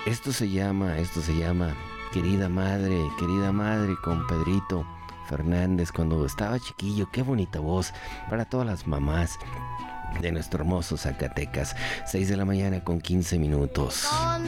Esto se llama Querida Madre con Pedrito Fernández cuando estaba chiquillo. Qué bonita voz para todas las mamás de nuestro hermoso Zacatecas. 6 de la mañana con 15 minutos.